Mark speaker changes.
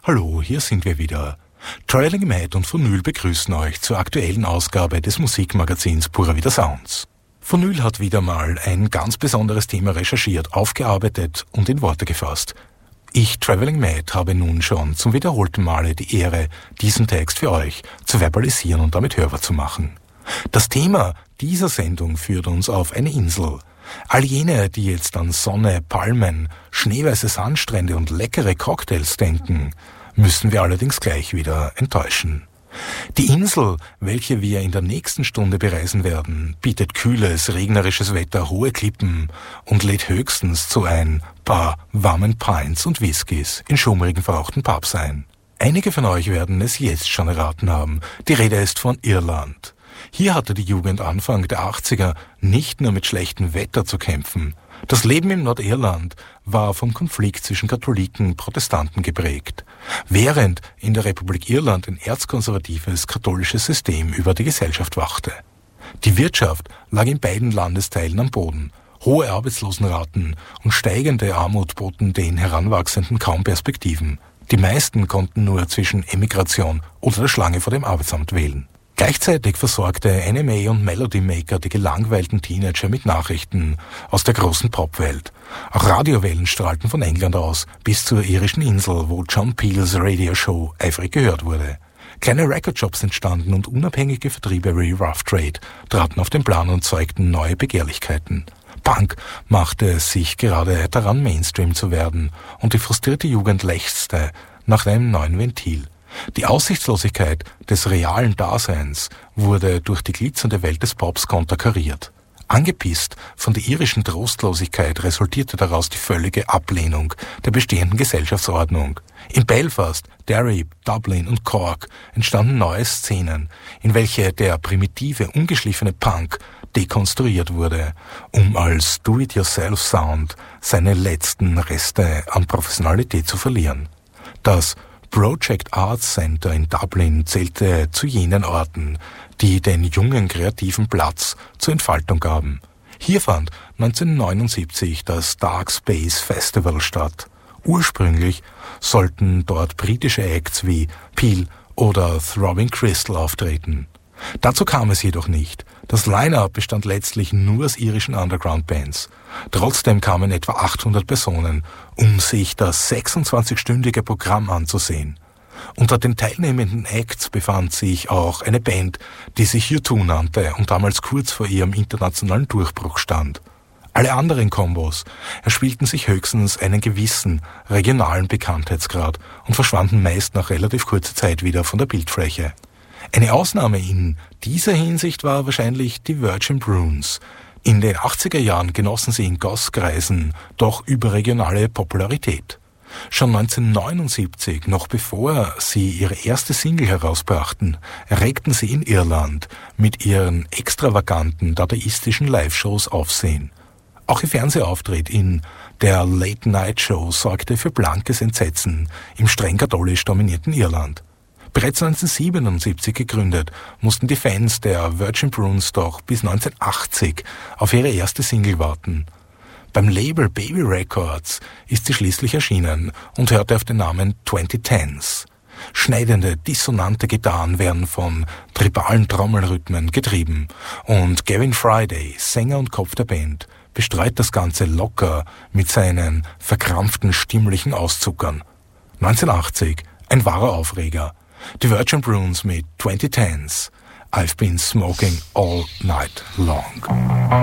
Speaker 1: Hallo, hier sind wir wieder. Traveling Mad und Vinyl begrüßen euch zur aktuellen Ausgabe des Musikmagazins Pura Vida Sounds. Vinyl hat wieder mal ein ganz besonderes Thema recherchiert, aufgearbeitet und in Worte gefasst. Ich, Traveling Mad, habe nun schon zum wiederholten Male die Ehre, diesen Text für euch zu verbalisieren und damit hörbar zu machen. Das Thema dieser Sendung führt uns auf eine Insel. All jene, die jetzt an Sonne, Palmen, schneeweiße Sandstrände und leckere Cocktails denken, müssen wir allerdings gleich wieder enttäuschen. Die Insel, welche wir in der nächsten Stunde bereisen werden, bietet kühles, regnerisches Wetter, hohe Klippen und lädt höchstens zu ein paar warmen Pints und Whiskys in schummrigen, verrauchten Pubs ein. Einige von euch werden es jetzt schon erraten haben. Die Rede ist von Irland. Hier hatte die Jugend Anfang der 80er nicht nur mit schlechtem Wetter zu kämpfen. Das Leben im Nordirland war vom Konflikt zwischen Katholiken und Protestanten geprägt, während in der Republik Irland ein erzkonservatives katholisches System über die Gesellschaft wachte. Die Wirtschaft lag in beiden Landesteilen am Boden. Hohe Arbeitslosenraten und steigende Armut boten den Heranwachsenden kaum Perspektiven. Die meisten konnten nur zwischen Emigration oder der Schlange vor dem Arbeitsamt wählen. Gleichzeitig versorgte NMA und Melody Maker die gelangweilten Teenager mit Nachrichten aus der großen Popwelt. Auch Radiowellen strahlten von England aus bis zur irischen Insel, wo John Peels Radioshow eifrig gehört wurde. Kleine Recordshops entstanden und unabhängige Vertriebe wie Rough Trade traten auf den Plan und zeugten neue Begehrlichkeiten. Punk machte es sich gerade daran, Mainstream zu werden, und die frustrierte Jugend lechzte nach einem neuen Ventil. Die Aussichtslosigkeit des realen Daseins wurde durch die glitzernde Welt des Pops konterkariert. Angepisst von der irischen Trostlosigkeit resultierte daraus die völlige Ablehnung der bestehenden Gesellschaftsordnung. In Belfast, Derry, Dublin und Cork entstanden neue Szenen, in welche der primitive, ungeschliffene Punk dekonstruiert wurde, um als Do-it-yourself-Sound seine letzten Reste an Professionalität zu verlieren. Das Project Arts Center in Dublin zählte zu jenen Orten, die den jungen Kreativen Platz zur Entfaltung gaben. Hier fand 1979 das Dark Space Festival statt. Ursprünglich sollten dort britische Acts wie Peel oder Throbbing Crystal auftreten. Dazu kam es jedoch nicht. Das Line-Up bestand letztlich nur aus irischen Underground-Bands. Trotzdem kamen etwa 800 Personen, um sich das 26-stündige Programm anzusehen. Unter den teilnehmenden Acts befand sich auch eine Band, die sich U2 nannte und damals kurz vor ihrem internationalen Durchbruch stand. Alle anderen Kombos erspielten sich höchstens einen gewissen regionalen Bekanntheitsgrad und verschwanden meist nach relativ kurzer Zeit wieder von der Bildfläche. Eine Ausnahme in dieser Hinsicht war wahrscheinlich die Virgin Bruins. In den 80er Jahren genossen sie in Goss-Kreisen doch überregionale Popularität. Schon 1979, noch bevor sie ihre erste Single herausbrachten, erregten sie in Irland mit ihren extravaganten, dadaistischen Live-Shows Aufsehen. Auch ihr Fernsehauftritt in der Late-Night-Show sorgte für blankes Entsetzen im streng katholisch dominierten Irland. Bereits 1977 gegründet, mussten die Fans der Virgin Bruins doch bis 1980 auf ihre erste Single warten. Beim Label Baby Records ist sie schließlich erschienen und hörte auf den Namen 2010s. Schneidende, dissonante Gitarren werden von tribalen Trommelrhythmen getrieben und Gavin Friday, Sänger und Kopf der Band, bestreut das Ganze locker mit seinen verkrampften stimmlichen Auszuckern. 1980, ein wahrer Aufreger. Die Virgin Bruins mit 2010s. I've been smoking all night long.